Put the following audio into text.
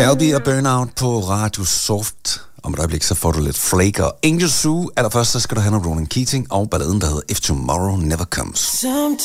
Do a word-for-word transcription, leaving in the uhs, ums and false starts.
Calbi og Burnout på Radio Soft. Om et øjeblik, så får du lidt Flake og Angel Zoo. Allerførst, så skal du have noget Ronan Keating og balladen, der hedder If Tomorrow Never Comes.